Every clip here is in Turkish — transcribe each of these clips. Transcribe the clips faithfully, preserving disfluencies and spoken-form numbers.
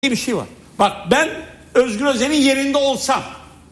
bir şey var. Bak ben Özgür Özel'in yerinde olsam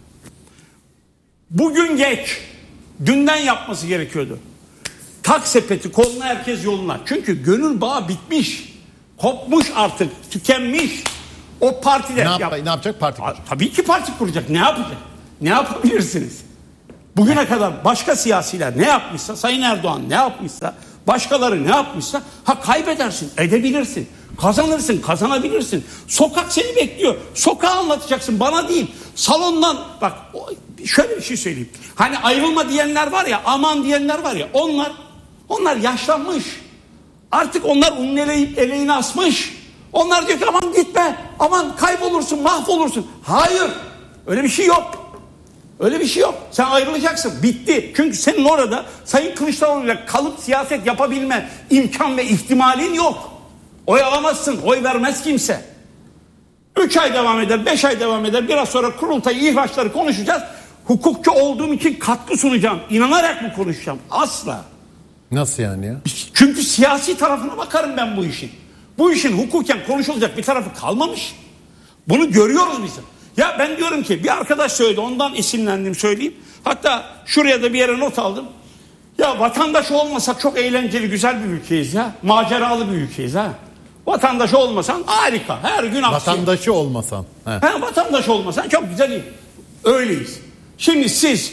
bugün geç, dünden yapması gerekiyordu. Tak sepeti koluna, herkes yoluna. Çünkü gönül bağı bitmiş, kopmuş artık, tükenmiş. O partiler ne, yap, yap, ne yapacak? Parti kuracak. Tabii ki parti kuracak. Ne yapacak? Ne yapabilirsiniz? Bugüne kadar başka siyasiler ne yapmışsa, Sayın Erdoğan ne yapmışsa, başkaları ne yapmışsa, ha kaybedersin, edebilirsin. Kazanırsın, kazanabilirsin. Sokak seni bekliyor. Sokağı anlatacaksın, bana değil. Salondan bak, şöyle bir şey söyleyeyim. Hani ayrılma diyenler var ya, aman diyenler var ya, onlar onlar yaşlanmış. Artık onlar onun eleği, eleğini asmış. Onlar diyor ki aman gitme, aman kaybolursun, mahvolursun. Hayır, öyle bir şey yok. Öyle bir şey yok. Sen ayrılacaksın. Bitti. Çünkü senin orada Sayın Kılıçdaroğlu'yla kalıp siyaset yapabilme imkan ve ihtimalin yok. Oy alamazsın. Oy vermez kimse. Üç ay devam eder, beş ay devam eder. Biraz sonra kurultayı, ihraçları konuşacağız. Hukukçu olduğum için katkı sunacağım. İnanarak mı konuşacağım? Asla. Nasıl yani ya? Çünkü siyasi tarafına bakarım ben bu işin. Bu işin hukuken konuşulacak bir tarafı kalmamış. Bunu görüyoruz biz. Ya ben diyorum ki bir arkadaş söyledi, ondan esinlendim söyleyeyim. Hatta şuraya da bir yere not aldım. Ya vatandaş olmasak çok eğlenceli, güzel bir ülkeyiz ya. Maceralı bir ülkeyiz ha. Vatandaş olmasan harika. Her gün aksiyon. Vatandaşı olmasan. He. Ha, vatandaş olmasan çok güzel değil. Öyleyiz. Şimdi siz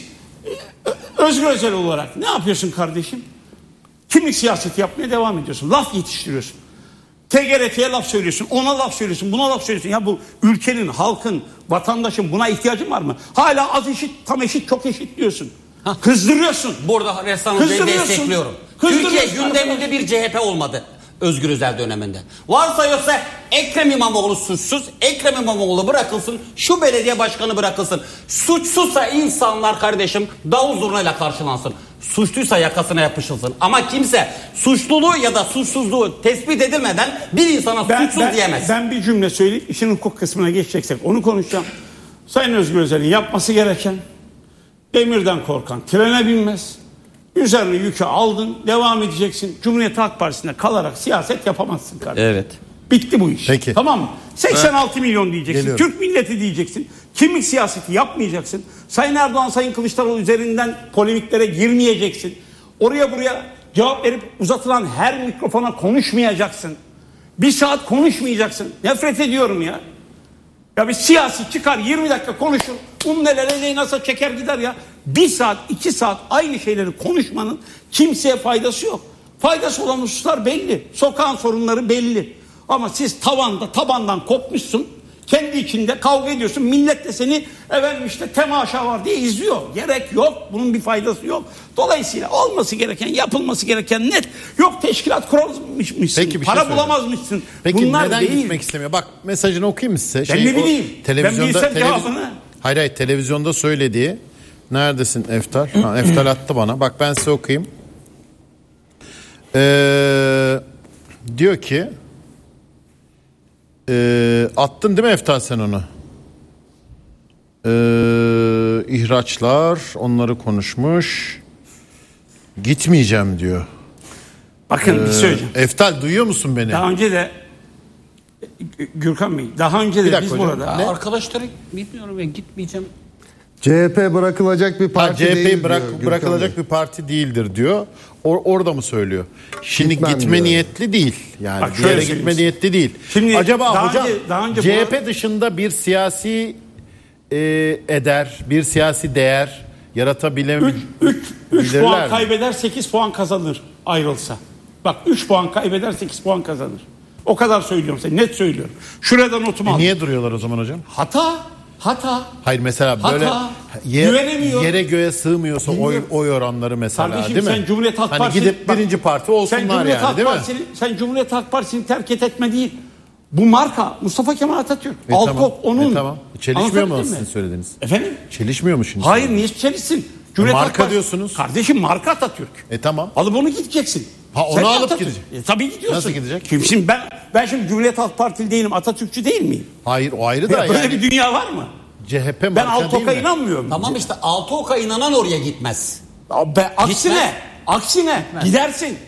Özgür Özel olarak ne yapıyorsun kardeşim? Kimlik siyaseti yapmaya devam ediyorsun. Laf yetiştiriyorsun. T G R T'ye laf söylüyorsun, ona laf söylüyorsun, buna laf söylüyorsun. Ya bu ülkenin, halkın, vatandaşın buna ihtiyacın var mı? Hala az eşit, tam eşit, çok eşit diyorsun. Hah. Kızdırıyorsun. Burada Ressan'ı destekliyorum. Türkiye gündeminde bir C H P olmadı Özgür Özel döneminde. Varsa yoksa Ekrem İmamoğlu suçsuz, Ekrem İmamoğlu bırakılsın, şu belediye başkanı bırakılsın. Suçsuzsa insanlar kardeşim davul zurnayla karşılansın. Suçluysa yakasına yapışılsın. Ama kimse suçluluğu ya da suçsuzluğu tespit edilmeden bir insana ben, suçsuz ben, diyemez. Ben bir cümle söyleyeyim, işin hukuk kısmına geçeceksek onu konuşacağım. Sayın Özgür Özel'in yapması gereken, demirden korkan trene binmez. Üzerine yükü aldın, devam edeceksin. Cumhuriyet Halk Partisi'nde kalarak siyaset yapamazsın kardeşim. Evet. Bitti bu iş. Peki. Tamam mı? seksen altı evet. milyon diyeceksin. Geliyorum. Türk milleti diyeceksin. Kimlik siyaseti yapmayacaksın. Sayın Erdoğan, Sayın Kılıçdaroğlu üzerinden polemiklere girmeyeceksin. Oraya buraya cevap verip uzatılan her mikrofona konuşmayacaksın. Bir saat konuşmayacaksın. Nefret ediyorum ya. Ya bir siyasi çıkar yirmi dakika konuşur. Un neler eleği nasıl çeker gider ya. Bir saat iki saat aynı şeyleri konuşmanın kimseye faydası yok. Faydası olan hususlar belli. Sokağın sorunları belli. Ama siz tavanda tabandan kopmuşsun. Kendi içinde kavga ediyorsun. Millet de seni efendim işte temaşa var diye izliyor. Gerek yok. Bunun bir faydası yok. Dolayısıyla olması gereken, yapılması gereken net. Yok teşkilat kurulmuşsun. Peki, para şey bulamazmışsın. Peki bunlar neden değil. gitmek istemiyor? Bak mesajını okuyayım mı size? Ben Şey, ne bileyim. Televizyonda, ben bilsem televiz... cevabını. Hayır hayır televizyonda söylediği. Neredesin Eftal? Ha, Eftal attı bana. Bak ben size okuyayım. Ee, diyor ki e, attın değil mi Eftal sen onu? Ee, ihraçlar onları konuşmuş. Gitmeyeceğim diyor. Bakın Ee, bir söyleyeceğim. Eftal duyuyor musun beni? Daha önce de Gürkan Bey, daha önce de biz hocam, burada... Ne? Arkadaşları bilmiyorum ya, gitmeyeceğim. C H P bırakılacak bir parti ha, C H P değil bırak, diyor, bırakılacak bir parti değildir diyor. Or, orada mı söylüyor? Şimdi Gitmem gitme diyor. niyetli değil. Yani Bak bir yere şöyle gitme söyleyeyim. niyetli değil. Şimdi acaba daha hocam önce, daha önce C H P bu... dışında bir siyasi e, eder, bir siyasi değer yaratabilir üç puan kaybeder, sekiz puan kazanır ayrılsa. Bak üç puan kaybeder, sekiz puan kazanır. O kadar söylüyorum size, net söylüyorum. Şurada notumu e al. Niye duruyorlar o zaman hocam? Hata, hata. Hayır mesela Hata, böyle yer, güvenemiyor. yere göğe sığmıyorsa oy, oy oranları mesela Kardeşim, değil mi? sen Cumhuriyet Halk hani Partisi... gidip bak, birinci parti olsunlar yani değil mi? Sen Cumhuriyet Halk Partisi'ni terk et etme değil. Bu marka Mustafa Kemal Atatürk. E, Altok tamam. onun. E, tamam. Çelişmiyor mu Anlatabildim sizin mi? söylediğiniz? Efendim? Çelişmiyor mu şimdi? Hayır, niye çelişsin? Cumhuriyet E, marka Halk Partisi... diyorsunuz. Kardeşim marka Atatürk. E tamam. Alıp onu gideceksin. Ha, onu Sen alıp Atatürk. gidecek. E, tabii gidiyorsun. Nasıl gidecek? Kim şimdi ben ben şimdi Cumhuriyet Halk Partili değilim, Atatürkçü değil miyim? Hayır o ayrı da Ya böyle yani. bir dünya var mı? C H P Ben marka Altok'a değil mi? inanmıyorum. Tamam işte Altıok'a inanan oraya gitmez. Be, aksine, Gitmez. aksine Gitmez. gidersin.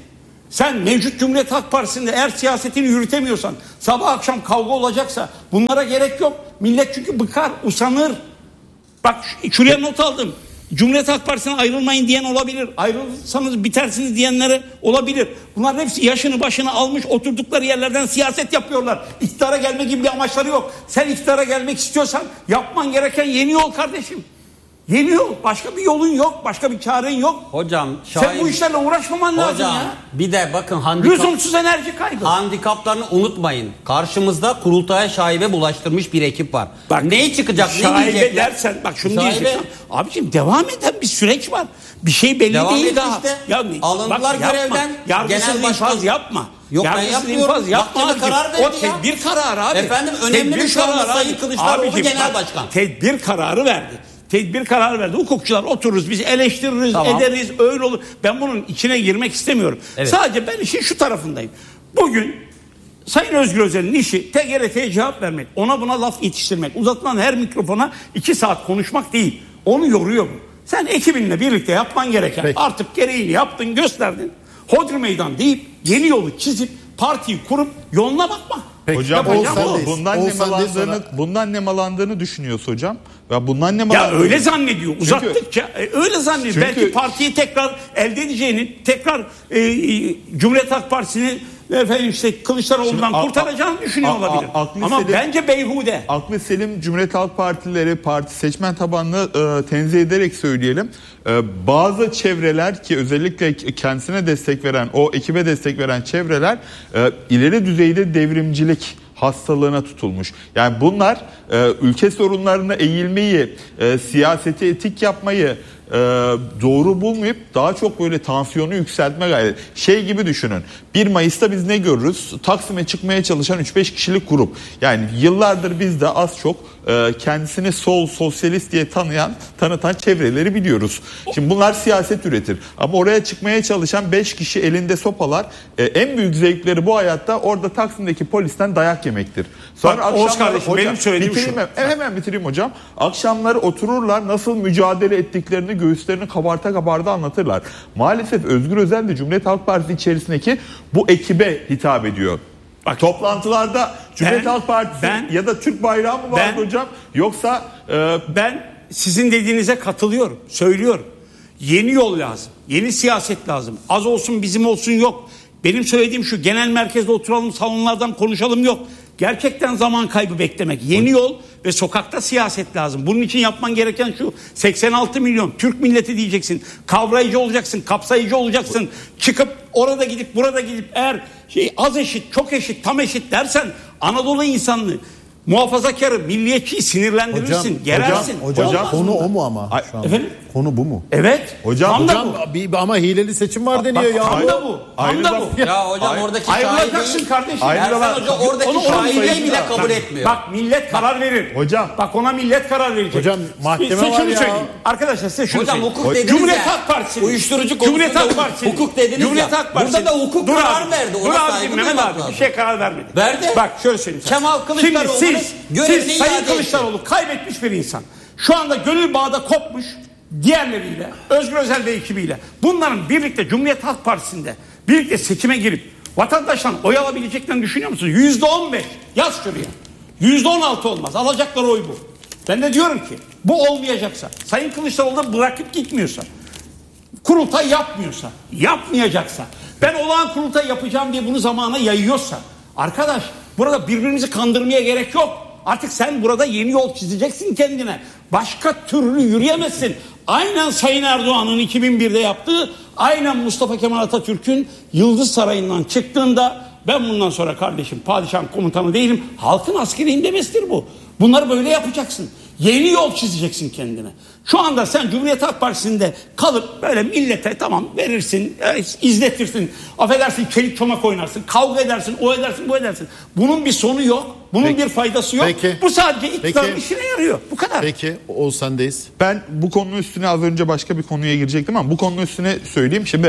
Sen mevcut Cumhuriyet Halk Partisi'nde eğer siyasetini yürütemiyorsan, sabah akşam kavga olacaksa bunlara gerek yok. Millet çünkü bıkar, usanır. Bak şuraya not aldım. Cumhuriyet Halk Partisi'ne ayrılmayın diyen olabilir. Ayrılırsanız bitersiniz diyenlere olabilir. Bunların hepsi yaşını başını almış, oturdukları yerlerden siyaset yapıyorlar. İktidara gelme gibi bir amaçları yok. Sen iktidara gelmek istiyorsan yapman gereken yeni yol kardeşim. Yeni yol. Başka bir yolun yok. Başka bir çaren yok. Hocam Şahin, sen bu işlerle uğraşmaman hocam, lazım ya. Bir de bakın handikap, lüzumsuz enerji kaybı. Handikaplarını unutmayın. Karşımızda kurultaya şaibe bulaştırmış bir ekip var. Bak, neyi çıkacak? Şaibe ne diyecekler? dersen bak şunu Şaibe. diyeceksin. Abiciğim devam eden bir süreç var. Bir şey belli Devam değil daha. işte. Ya, alındılar bak, görevden. Yargısız Genel başkan infaz yapma. Yok ben Yargısız yapmıyorum. infaz yapma. Mahkeme abicim. karar verdi o ya. tedbir kararı abi. Efendim önemli tedbir bir şu anda kararı Sayın abi. Kılıçdaroğlu Abicim, genel bak, başkan. Tedbir kararı verdi. Tedbir kararı verdi. Hukukçular otururuz, biz eleştiririz, Tamam. ederiz, öyle olur. Ben bunun içine girmek istemiyorum. Evet. Sadece ben işin şu tarafındayım. Bugün Sayın Özgür Özel'in işi T G R T'ye cevap vermek, ona buna laf yetiştirmek, uzatılan her mikrofona iki saat konuşmak değil. Onu yoruyor bu. Sen ekibinle birlikte yapman gereken, Peki. artık gereğini yaptın, gösterdin. Hodri meydan deyip yeni yolu çizip partiyi kurup yoluna bakmak. Peki. Hocam Yapacağım bu- o. bundan Oğuzhan nemalandığını Bey sonra- bundan nemalandığını düşünüyoruz hocam. Ya bundan Ya nemalandığını. öyle zannediyor. Uzattıkça e, öyle zannediyor. Çünkü- Belki partiyi tekrar elde edeceğini, tekrar e, e, Cumhuriyet Halk Partisi'ni efendim işte Kılıçdaroğlu'ndan Şimdi a- kurtaracağını düşünüyor a- a- olabilir. aklı Ama selim- bence beyhude. Aklı selim Cumhuriyet Halk Partileri parti seçmen tabanını e, tenzih ederek söyleyelim. E, bazı çevreler ki özellikle kendisine destek veren, o ekibe destek veren çevreler e, ileri düzeyde devrimcilik hastalığına tutulmuş. Yani bunlar e, ülke sorunlarına eğilmeyi, e, siyaseti etik yapmayı e, doğru bulmayıp daha çok böyle tansiyonu yükseltme gayreti. Şey gibi düşünün. bir Mayıs'ta biz ne görürüz? Taksim'e çıkmaya çalışan üç beş kişilik grup. Yani yıllardır biz de az çok e, kendisini sol, sosyalist diye tanıyan, tanıtan çevreleri biliyoruz. Şimdi bunlar siyaset üretir. Ama oraya çıkmaya çalışan beş kişi elinde sopalar. E, en büyük zevkleri bu hayatta orada Taksim'deki polisten dayak yemektir. Sonra Bak, Oğuz akşamları- kardeşim, benim söylediğim bitireyim şu. Hemen, hemen bitireyim hocam. Akşamları otururlar, nasıl mücadele ettiklerini göğüslerini kabarta kabarta anlatırlar. Maalesef Özgür Özel de Cumhuriyet Halk Partisi içerisindeki bu ekibe hitap ediyor. Bak, toplantılarda Cumhuriyet ben- Halk Partisi ben- ya da Türk bayrağı mı vardı ben- hocam? Yoksa e, Ben sizin dediğinize katılıyorum. Söylüyorum. Yeni yol lazım. Yeni siyaset lazım. Az olsun bizim olsun yok. Benim söylediğim şu: genel merkezde oturalım, salonlardan konuşalım yok. Gerçekten zaman kaybı beklemek. Yeni yol ve sokakta siyaset lazım. Bunun için yapman gereken şu: seksen altı milyon Türk milleti diyeceksin. Kavrayıcı olacaksın, kapsayıcı olacaksın. Çıkıp orada gidip burada gidip eğer şey az eşit, çok eşit, tam eşit dersen Anadolu insanlığı, muhafazakarı, milliyetçiyi sinirlendirirsin, Hocam, gerersin. Hocam, Hocam- Olmaz konu mı? o mu ama Ay- şu anda? Efendim? Konu bu mu? Evet. Hocam- tam da Hocam bu. bir, ama hileli seçim var deniyor Bak, ya. tam da bu. Tam da bu. Ya hocam Ay- oradaki Ayrılacaksın şaibeyi kardeşim. Ersan Hoca oradaki Onu- onu şaibeyi millet- bile kabul Bak, etmiyor. Bak millet karar verir. Hocam. Bak ona millet karar verecek. Hocam, mahkeme Size var şunu ya. söyleyeyim. Arkadaşlar size şunu Hocam söyleyeyim. hukuk dediniz Cumhuriyet ya. Halk Partisi. Uyuşturucu Cumhuriyet konusunda Halk Partisi. hukuk dediniz Cumhuriyet ya. Halk Partisi. Burada da hukuk Dur karar abi, verdi. Ona Dur abi saygı Mehmet duymak abi lazım. bir şey karar vermedi. Verdi. Bak şöyle söyleyeyim sana. Kemal Kılıçdaroğlu'nun Şimdi siz, görevini siz iade Sayın etti. Kılıçdaroğlu kaybetmiş bir insan. Şu anda gönül bağda kopmuş diğerleriyle, Özgür Özel ve ekibiyle. Bunların birlikte Cumhuriyet Halk Partisi'nde birlikte seçime girip vatandaştan oy alabileceklerini düşünüyor musunuz? Yüzde on beş. Yaz şuraya. Yüzde on altı olmaz. Alacakları oy bu. Ben de diyorum ki bu olmayacaksa, Sayın Kılıçdaroğlu da bırakıp gitmiyorsa, kurultay yapmıyorsa, yapmayacaksa, ben olağan kurultay yapacağım diye bunu zamana yayıyorsa, arkadaş burada birbirimizi kandırmaya gerek yok. Artık sen burada yeni yol çizeceksin kendine. Başka türlü yürüyemezsin. Aynen Sayın Erdoğan'ın iki bin birde yaptığı, aynen Mustafa Kemal Atatürk'ün Yıldız Sarayı'ndan çıktığında ben bundan sonra kardeşim padişahın komutanı değilim, halkın askeriyim demesidir bu. Bunları böyle yapacaksın. Yeni yol çizeceksin kendine. Şu anda sen Cumhuriyet Halk Partisi'nde kalıp böyle millete tamam verirsin, izletirsin, affedersin çelik çomak oynarsın, kavga edersin, o edersin, bu edersin. Bunun bir sonu yok. Bunun Peki. bir faydası yok. Peki. Bu sadece iktidarın Peki. işine yarıyor. Bu kadar. Peki Oğuz sendeyiz. ben bu konunun üstüne az önce başka bir konuya girecektim ama bu konunun üstüne söyleyeyim. Şimdi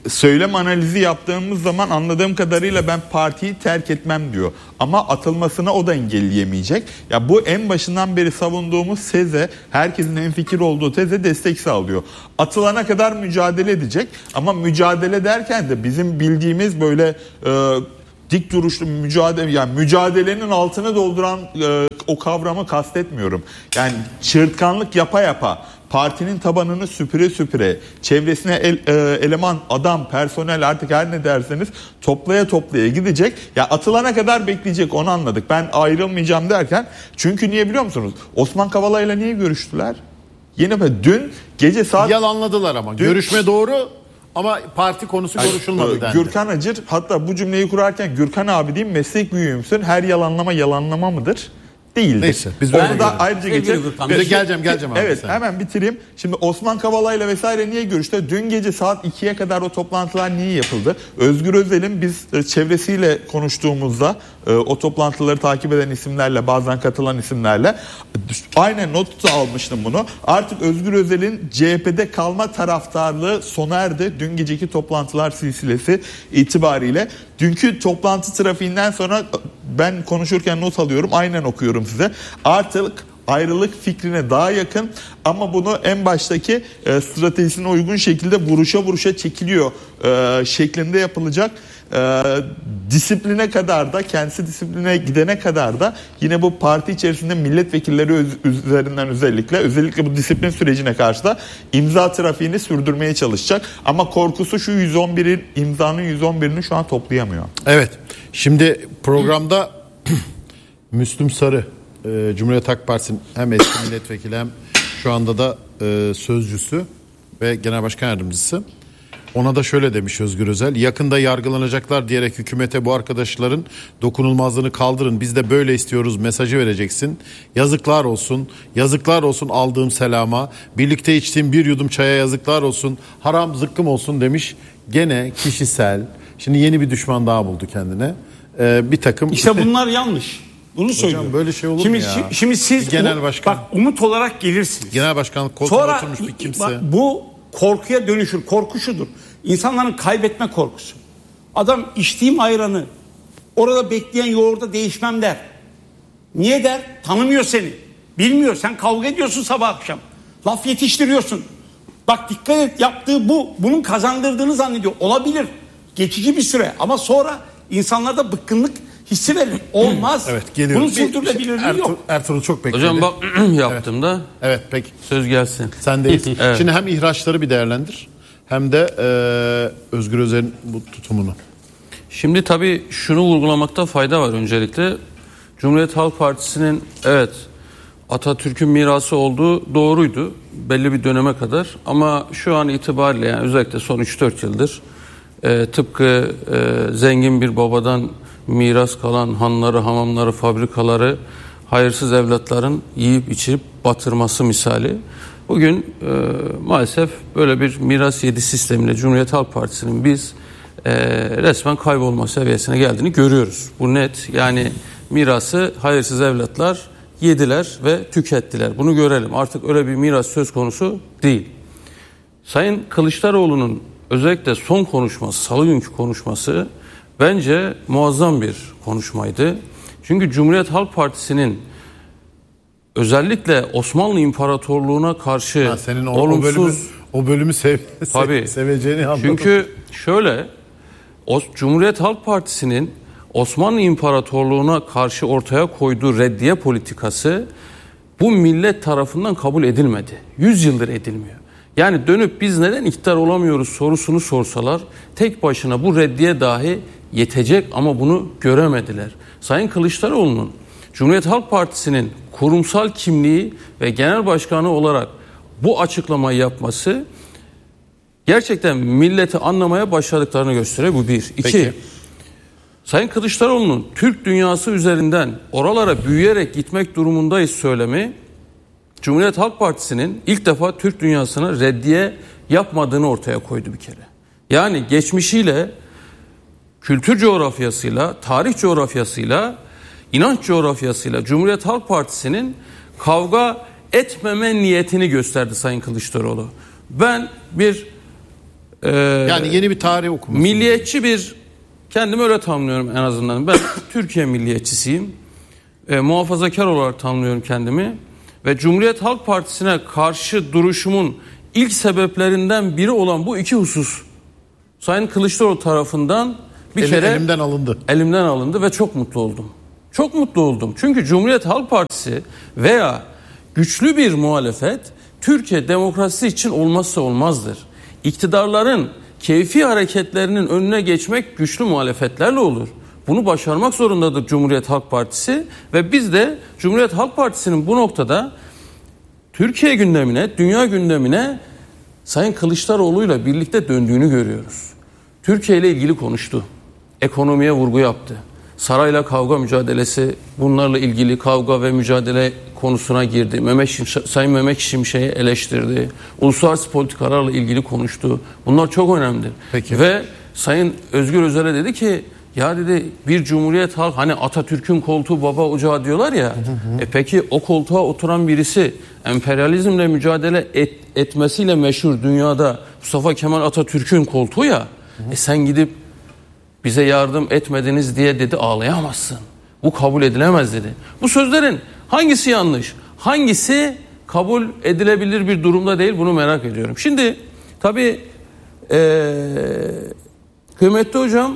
söylem analizi yaptığımız zaman anladığım kadarıyla ben partiyi terk etmem diyor. Ama atılmasına o da engelleyemeyecek. Ya bu en başından beri savunduğumuz teze, herkesin hemfikir olduğu teze destek sağlıyor. Atılana kadar mücadele edecek ama mücadele derken de bizim bildiğimiz böyle e, dik duruşlu mücadele, yani mücadelenin altını dolduran e, o kavramı kastetmiyorum. Yani çığırtkanlık yapa yapa, partinin tabanını süpüre süpüre, çevresine el, e, eleman, adam, personel, artık her ne derseniz toplaya toplaya gidecek. Ya atılana kadar bekleyecek, onu anladık. Ben ayrılmayacağım derken, çünkü niye biliyor musunuz? Osman Kavala'yla niye görüştüler? Yine böyle dün gece saat... Yalanladılar ama. Dün... Görüşme doğru ama parti konusu yani, konuşulmadı dendi. Gürkan Acır, hatta bu cümleyi kurarken Gürkan abi diyeyim, meslek büyüğümsün, her yalanlama yalanlama mıdır? Değildir. Neyse, biz onu da ayrıca geçelim. Bize geleceğim geleceğim abi. Evet, sen. Hemen bitireyim. Şimdi Osman Kavala ile vesaire niye görüştü? Dün gece saat ikiye kadar o toplantılar niye yapıldı? Özgür Özel'in biz çevresiyle konuştuğumuzda o toplantıları takip eden isimlerle, bazen katılan isimlerle aynen not almıştım bunu. Artık Özgür Özel'in C H P'de kalma taraftarlığı sona erdi. Dün geceki toplantılar silsilesi itibariyle. Dünkü toplantı trafiğinden sonra ben konuşurken not alıyorum, aynen okuyorum size. Artık ayrılık fikrine daha yakın ama bunu en baştaki e, stratejisine uygun şekilde vuruşa vuruşa çekiliyor e, şeklinde yapılacak. E, disipline kadar da, kendisi disipline gidene kadar da yine bu parti içerisinde milletvekilleri öz, üzerinden özellikle özellikle bu disiplin sürecine karşı da imza trafiğini sürdürmeye çalışacak. Ama korkusu şu, yüz on birin imzanın yüz on birini şu an toplayamıyor. Evet. Şimdi programda Müslüm Sarı, e, Cumhuriyet Halk Partisi'nin hem eski milletvekili hem şu anda da e, sözcüsü ve genel başkan yardımcısı. Ona da şöyle demiş Özgür Özel: yakında yargılanacaklar diyerek hükümete bu arkadaşların dokunulmazlığını kaldırın, biz de böyle istiyoruz mesajı vereceksin. Yazıklar olsun, yazıklar olsun aldığım selama, birlikte içtiğim bir yudum çaya yazıklar olsun, haram zıkkım olsun demiş. Gene kişisel, şimdi yeni bir düşman daha buldu kendine. Ee, bir takım... İşte bunlar yanlış. Bunu söylüyorum. Hocam böyle şey olur şimdi, mu ya? Şimdi siz genel umut, başkan. bak, umut olarak gelirsiniz. Genel başkanlık koltuğuna Sonra, oturmuş bir kimse. Bak, bu korkuya dönüşür. Korku şudur: İnsanların kaybetme korkusu. Adam içtiğim ayranı orada bekleyen yoğurda değişmem der. Niye der? Tanımıyor seni. Bilmiyor. Sen kavga ediyorsun sabah akşam. Laf yetiştiriyorsun. Bak dikkat et, yaptığı bu. Bunun kazandırdığını zannediyor. Olabilir. Geçici bir süre ama sonra insanlarda bıkkınlık hissi verir. Olmaz. Evet, geliyorum. Bunun sürdürülebilirliği Ertuğrul, yok. Ertuğrul çok bekledi. Hocam bak yaptım evet. da. Evet peki. Söz gelsin. Sendeyiz. Evet. Şimdi hem ihraçları bir değerlendir hem de e, Özgür Özel'in bu tutumunu. Şimdi tabii şunu vurgulamakta fayda var öncelikle. Cumhuriyet Halk Partisi'nin evet Atatürk'ün mirası olduğu doğruydu belli bir döneme kadar, ama şu an itibariyle, yani özellikle son üç dört yıldır e, tıpkı e, zengin bir babadan miras kalan hanları, hamamları, fabrikaları hayırsız evlatların yiyip içip batırması misali. Bugün e, maalesef böyle bir miras yedi sistemiyle Cumhuriyet Halk Partisi'nin biz e, resmen kaybolma seviyesine geldiğini görüyoruz. Bu net. Yani mirası hayırsız evlatlar yediler ve tükettiler. Bunu görelim. Artık öyle bir miras söz konusu değil. Sayın Kılıçdaroğlu'nun özellikle son konuşması, salı günkü konuşması bence muazzam bir konuşmaydı. Çünkü Cumhuriyet Halk Partisi'nin özellikle Osmanlı İmparatorluğu'na karşı ha, senin o, olumsuz... O bölümü, o bölümü sev, tabii, seveceğini anladım. Çünkü şöyle, o, Cumhuriyet Halk Partisi'nin Osmanlı İmparatorluğu'na karşı ortaya koyduğu reddiye politikası bu millet tarafından kabul edilmedi. Yüz yıldır edilmiyor. Yani dönüp biz neden iktidar olamıyoruz sorusunu sorsalar tek başına bu reddiye dahi yetecek, ama bunu göremediler. Sayın Kılıçdaroğlu'nun Cumhuriyet Halk Partisi'nin kurumsal kimliği ve genel başkanı olarak bu açıklamayı yapması gerçekten milleti anlamaya başladıklarını gösteriyor. Bu bir. İki, Peki. Sayın Kılıçdaroğlu'nun Türk dünyası üzerinden oralara büyüyerek gitmek durumundayız söylemi, Cumhuriyet Halk Partisi'nin ilk defa Türk dünyasına reddiye yapmadığını ortaya koydu bir kere. Yani geçmişiyle, kültür coğrafyasıyla, tarih coğrafyasıyla, inanç coğrafyasıyla Cumhuriyet Halk Partisi'nin kavga etmeme niyetini gösterdi Sayın Kılıçdaroğlu. Ben bir e, Yani yeni bir tarih okuması. milliyetçi bir, kendimi öyle tanımlıyorum en azından. Ben Türkiye milliyetçisiyim. E, muhafazakar olarak tanımlıyorum kendimi. Ve Cumhuriyet Halk Partisi'ne karşı duruşumun ilk sebeplerinden biri olan bu iki husus Sayın Kılıçdaroğlu tarafından bir Eli, kere elimden alındı. Elimden alındı ve çok mutlu oldum. Çok mutlu oldum. Çünkü Cumhuriyet Halk Partisi veya güçlü bir muhalefet Türkiye demokrasisi için olmazsa olmazdır. İktidarların keyfi hareketlerinin önüne geçmek güçlü muhalefetlerle olur. Bunu başarmak zorundadır Cumhuriyet Halk Partisi ve biz de Cumhuriyet Halk Partisi'nin bu noktada Türkiye gündemine, dünya gündemine Sayın Kılıçdaroğlu'yla birlikte döndüğünü görüyoruz. Türkiye ile ilgili konuştu. Ekonomiye vurgu yaptı. Sarayla kavga mücadelesi, bunlarla ilgili kavga ve mücadele konusuna girdi. Mehmet Şimşek, Sayın Mehmet Şimşek'i eleştirdi. Uluslararası politikalarla ilgili konuştu. Bunlar çok önemlidir. Peki. Ve Sayın Özgür Özel'e dedi ki ya dedi bir cumhuriyet halk, hani Atatürk'ün koltuğu baba ocağı diyorlar ya. Hı hı. E peki o koltuğa oturan birisi emperyalizmle mücadele et, etmesiyle meşhur dünyada Mustafa Kemal Atatürk'ün koltuğu ya. Hı hı. E sen gidip bize yardım etmediniz diye dedi ağlayamazsın. Bu kabul edilemez dedi. Bu sözlerin hangisi yanlış? Hangisi kabul edilebilir bir durumda değil, bunu merak ediyorum. Şimdi tabii ee, kıymetli hocam,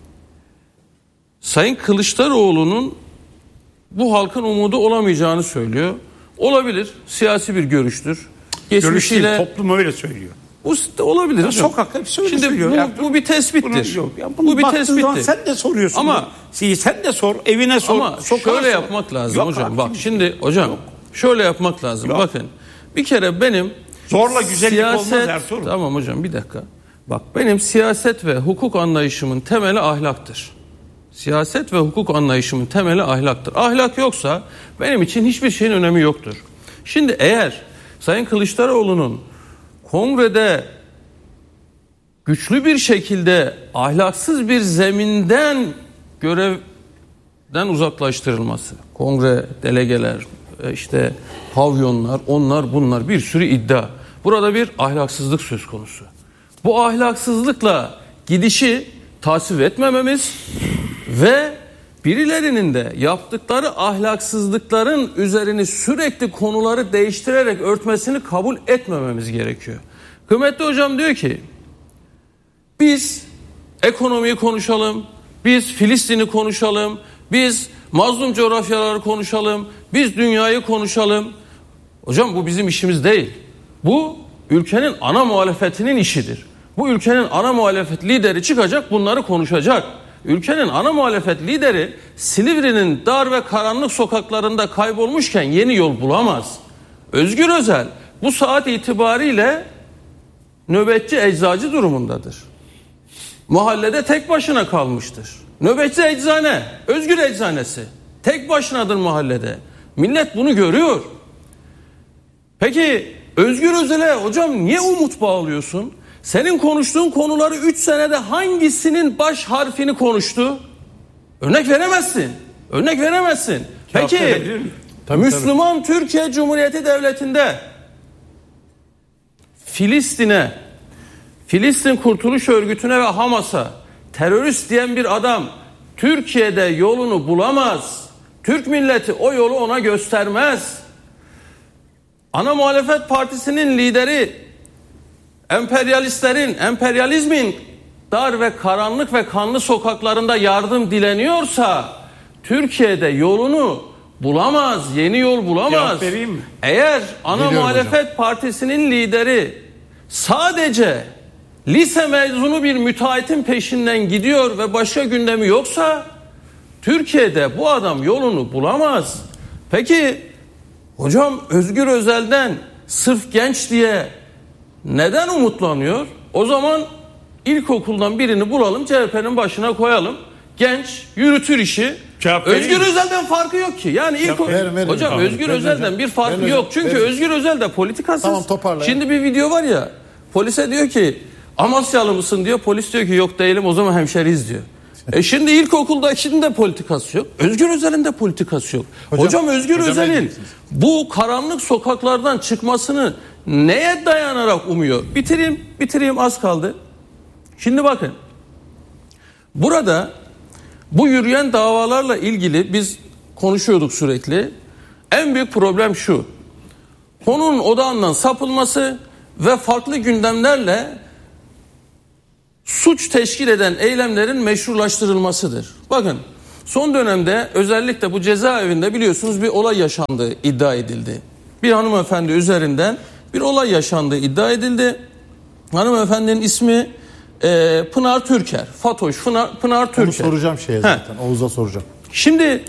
Sayın Kılıçdaroğlu'nun bu halkın umudu olamayacağını söylüyor. Olabilir, siyasi bir görüştür. Geçmişiyle Görüş değil, toplum öyle söylüyor. Bu da olabilir. Ya sokakta hep söyle Şimdi söylüyor. bu, Ya, bu bir tespittir. Bunu, yok. Ya bu bir tespittir. Sen de soruyorsun. Ama bunu. Sen de sor, evine sor. Ama şöyle sor. yapmak lazım yok hocam. Bak şimdi hocam yok. şöyle yapmak lazım. Yok. Bakın bir kere benim zorla güzellik siyaset, olmaz Ertuğrul. Tamam hocam bir dakika. Bak benim siyaset ve hukuk anlayışımın temeli ahlaktır. Siyaset ve hukuk anlayışımın temeli ahlaktır. Ahlak yoksa benim için hiçbir şeyin önemi yoktur. Şimdi eğer Sayın Kılıçdaroğlu'nun kongrede güçlü bir şekilde ahlaksız bir zeminden görevden uzaklaştırılması, kongre delegeler, işte pavyonlar, onlar bunlar bir sürü iddia. Burada bir ahlaksızlık söz konusu. Bu ahlaksızlıkla gidişi tasvip etmememiz ve birilerinin de yaptıkları ahlaksızlıkların üzerini sürekli konuları değiştirerek örtmesini kabul etmememiz gerekiyor. Kıymetli hocam diyor ki biz ekonomiyi konuşalım, biz Filistin'i konuşalım, biz mazlum coğrafyaları konuşalım, biz dünyayı konuşalım. Hocam bu bizim işimiz değil. Bu ülkenin ana muhalefetinin işidir. Bu ülkenin ana muhalefet lideri çıkacak, bunları konuşacak. Ülkenin ana muhalefet lideri Silivri'nin dar ve karanlık sokaklarında kaybolmuşken yeni yol bulamaz. Özgür Özel bu saat itibariyle nöbetçi eczacı durumundadır. Mahallede tek başına kalmıştır. Nöbetçi eczane, Özgür Eczanesi tek başınadır mahallede. Millet bunu görüyor. Peki Özgür Özel'e hocam niye umut bağlıyorsun? Senin konuştuğun konuları üç senede hangisinin baş harfini konuştu? Örnek veremezsin. Örnek veremezsin. Peki tabii, Müslüman tabii. Türkiye Cumhuriyeti Devleti'nde Filistin'e, Filistin Kurtuluş Örgütü'ne ve Hamas'a terörist diyen bir adam Türkiye'de yolunu bulamaz. Türk milleti o yolu ona göstermez. Ana muhalefet partisinin lideri emperyalistlerin, emperyalizmin dar ve karanlık ve kanlı sokaklarında yardım dileniyorsa Türkiye'de yolunu bulamaz, yeni yol bulamaz. Eğer ana Biliyorum muhalefet hocam. partisinin lideri sadece lise mezunu bir müteahhitin peşinden gidiyor ve başka gündemi yoksa Türkiye'de bu adam yolunu bulamaz. Peki hocam Özgür Özel'den sırf genç diye neden umutlanıyor? O zaman ilkokuldan birini bulalım, C H P'nin başına koyalım. Genç, yürütür işi. Cevap Özgür vereyim. Özel'den farkı yok ki. Yani ilk verin, verin, hocam verin, Özgür verin, Özel'den verin, bir farkı verin, yok. Çünkü verin. Özgür Özel de politikasız. Tamam, toparla. Şimdi bir video var ya. Polise diyor ki Amasyalı mısın diyor. Polis diyor ki yok değilim, o zaman hemşeriyiz diyor. E şimdi ilkokuldakinin de politikası yok. Özgür Özel'in de politikası yok. Hocam, hocam Özgür hocam Özel'in bu karanlık sokaklardan çıkmasını neye dayanarak umuyor? Bitireyim, bitireyim az kaldı. Şimdi bakın, burada bu yürüyen davalarla ilgili biz konuşuyorduk sürekli. En büyük problem şu: konunun odağından sapılması ve farklı gündemlerle suç teşkil eden eylemlerin meşrulaştırılmasıdır. Bakın, son dönemde özellikle bu cezaevinde biliyorsunuz bir olay yaşandığı iddia edildi. Bir hanımefendi üzerinden bir olay yaşandığı iddia edildi. Hanımefendinin ismi e, Pınar Türker. Fatoş Pınar, Pınar Türker. Onu soracağım şeye zaten. Heh. Oğuz'a soracağım. Şimdi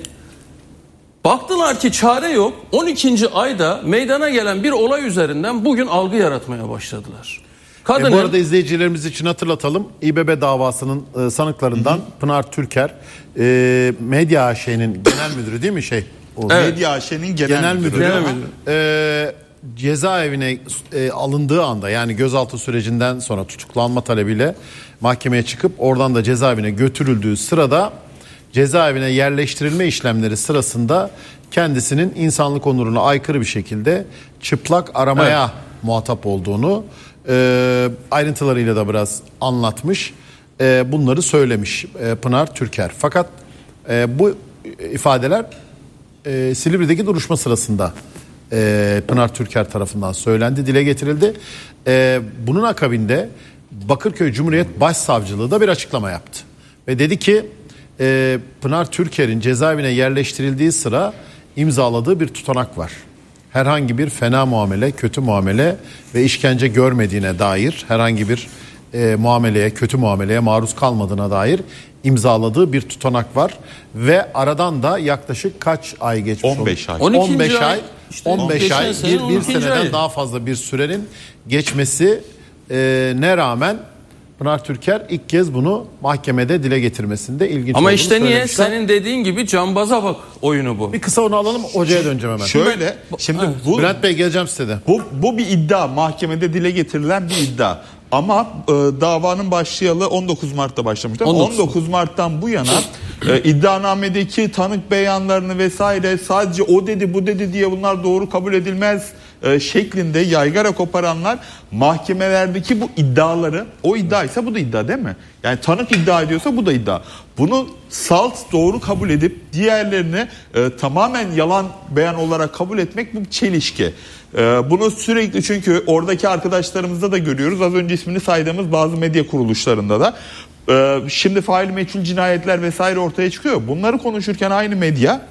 baktılar ki çare yok. on ikinci ayda meydana gelen bir olay üzerinden bugün algı yaratmaya başladılar. Kadının... E bu arada izleyicilerimiz için hatırlatalım. İBB davasının e, sanıklarından hı hı. Pınar Türker, e, Medya A Ş'nin genel müdürü değil mi şey? Evet. Medya A Ş'nin genel, genel müdürü. müdürü. Genel müdürü. E, cezaevine e, alındığı anda, yani gözaltı sürecinden sonra tutuklanma talebiyle mahkemeye çıkıp oradan da cezaevine götürüldüğü sırada cezaevine yerleştirilme işlemleri sırasında kendisinin insanlık onuruna aykırı bir şekilde çıplak aramaya evet. muhatap olduğunu e, ayrıntılarıyla da biraz anlatmış. E, bunları söylemiş e, Pınar Türker. Fakat e, bu ifadeler e, Silivri'deki duruşma sırasında e, Pınar Türker tarafından söylendi, dile getirildi. E, bunun akabinde Bakırköy Cumhuriyet Başsavcılığı da bir açıklama yaptı. Ve dedi ki e, Pınar Türker'in cezaevine yerleştirildiği sıra imzaladığı bir tutanak var. Herhangi bir fena muamele, kötü muamele ve işkence görmediğine dair, herhangi bir e, muameleye, kötü muameleye maruz kalmadığına dair imzaladığı bir tutanak var. Ve aradan da yaklaşık kaç ay geçmiş? on beş ay. on beş ay. İşte on beş ay, sene, bir, bir seneden ay. daha fazla bir sürenin geçmesi e, ne rağmen Pınar Türker ilk kez bunu mahkemede dile getirmesinde ilginç Ama olduğunu işte niye? söylemişler. Senin dediğin gibi cambaza bak oyunu bu. Bir kısa onu alalım, hocaya döneceğim hemen. Şöyle, şimdi bu, Bülent Bey geleceğim size de. Bu, bu bir iddia, mahkemede dile getirilen bir iddia. Ama e, davanın başlayalı on dokuz Mart'ta başlamıştı. on dokuz Mart'tan bu yana e, iddianamedeki tanık beyanlarını vesaire sadece o dedi bu dedi diye bunlar doğru kabul edilmez e, şeklinde yaygara koparanlar mahkemelerdeki bu iddiaları, o iddia ise bu da iddia değil mi? Yani tanık iddia ediyorsa bu da iddia. Bunu salt doğru kabul edip diğerlerini e, tamamen yalan beyan olarak kabul etmek bu çelişki. E, bunu sürekli, çünkü oradaki arkadaşlarımızda da görüyoruz. Az önce ismini saydığımız bazı medya kuruluşlarında da. E, şimdi fail meçhul cinayetler vesaire ortaya çıkıyor. Bunları konuşurken aynı medya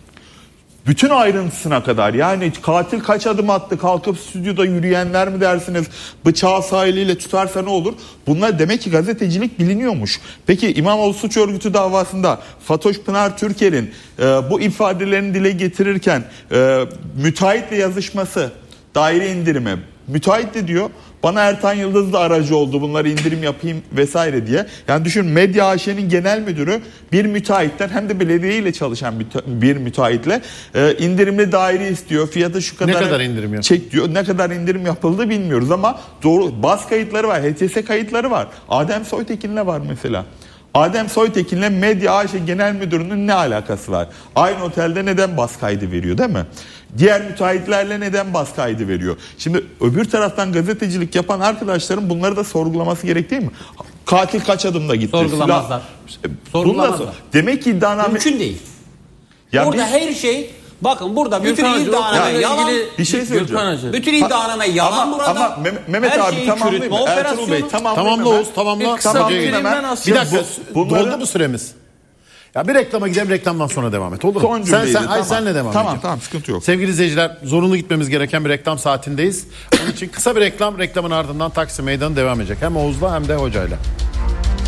bütün ayrıntısına kadar, yani katil kaç adım attı, kalkıp stüdyoda yürüyenler mi dersiniz, bıçağı sağ eliyle tutarsa ne olur? Bunlar demek ki gazetecilik biliniyormuş. Peki İmamoğlu suç örgütü davasında Fatoş Pınar Türker'in e, bu ifadelerini dile getirirken e, müteahhitle yazışması, daire indirimi, müteahhit de diyor bana Ertan Yıldız da aracı oldu bunları indirim yapayım vesaire diye. Yani düşün, Medya A Ş'nin genel müdürü bir müteahhitten, hem de belediye ile çalışan bir müteahhitle e, indirimli daire istiyor. Fiyatı şu kadar, ne kadar indirim yapıldı? Çek diyor. Ne kadar indirim yapıldı bilmiyoruz ama doğru baz kayıtları var, H T S kayıtları var. Adem Soytekin'le var mesela. Adem Soytekin'le Medya A Ş Genel Müdürü'nün ne alakası var? Aynı otelde neden baz kaydı veriyor değil mi? Diğer müteahhitlerle neden baz kaydı veriyor? Şimdi öbür taraftan gazetecilik yapan arkadaşların bunları da sorgulaması gerek değil mi? Katil kaç adımda gitti? Sorgulamazlar. Silah... Sorgulamazlar. Demek ki iddianame... Mümkün değil. Ya burada biz... her şey... Bakın burada bütün iddianame yalan. Bir şey söyleyeceğim. Bütün iddianame yalan ama, burada. Ama Mehmet her abi tamamlayayım mı? Ertuğrul Bey tamamlayayım. Tamamla Oğuz, tamamla. Bir, kısa bir, bir dakika, bu, doldu mu süremiz? Ya bir reklama gidelim, reklamdan sonra devam et, olur mu? Son sen, sen, tamam. Ay senle devam Tamam edeceğim. tamam, sıkıntı yok. Sevgili izleyiciler, zorunlu gitmemiz gereken bir reklam saatindeyiz. Onun için kısa bir reklam, reklamın ardından Taksim Meydanı devam edecek. Hem Oğuz'la hem de hocayla.